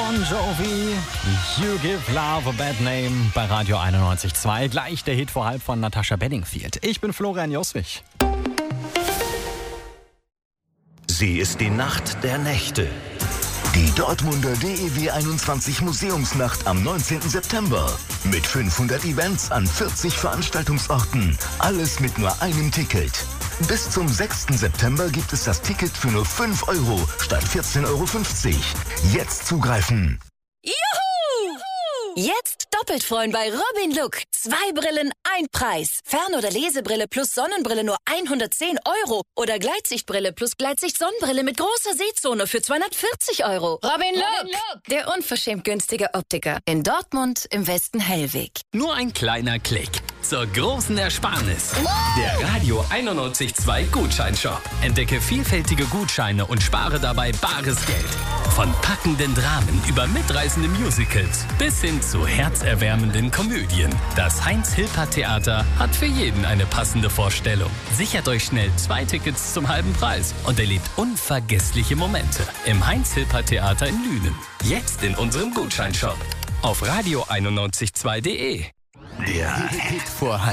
Bon Jovi, You Give Love a Bad Name bei Radio 91.2. Gleich der Hit vor halb von Natascha Bedingfield. Ich bin Florian Joswig. Sie ist die Nacht der Nächte. Die Dortmunder DEW 21 Museumsnacht am 19. September. Mit 500 Events an 40 Veranstaltungsorten. Alles mit nur einem Ticket. Bis zum 6. September gibt es das Ticket für nur 5 € statt 14,50 €. Jetzt zugreifen. Juhu! Jetzt doppelt freuen bei Robin Look. 2 Brillen, 1 Preis. Fern- oder Lesebrille plus Sonnenbrille nur 110 €. Oder Gleitsichtbrille plus Gleitsicht-Sonnenbrille mit großer Sehzone für 240 €. Robin Look, der unverschämt günstige Optiker. In Dortmund im Westen Hellweg. Nur ein kleiner Klick zur großen Ersparnis. Der Radio 91.2 Gutscheinshop. Entdecke vielfältige Gutscheine und spare dabei bares Geld. Von packenden Dramen über mitreißende Musicals bis hin zu herzerwärmenden Komödien. Das Heinz-Hilpert-Theater hat für jeden eine passende Vorstellung. Sichert euch schnell 2 Tickets zum halben Preis und erlebt unvergessliche Momente im Heinz-Hilpert-Theater in Lünen. Jetzt in unserem Gutscheinshop auf radio91.2.de. Der Hit vor